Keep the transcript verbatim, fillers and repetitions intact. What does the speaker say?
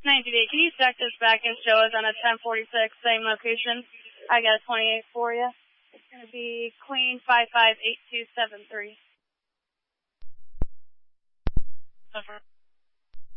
ninety-eight, can you stack this back and show us on a ten forty-six, same location? I got a twenty-eight for you. It's going to be Queen five five eight two seven three. Over.